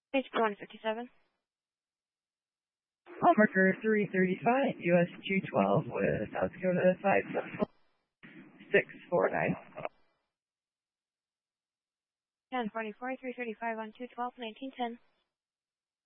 HP 157. Hall marker 335, US 212 with South Dakota 57649. 1044, 335 on 212, 1910.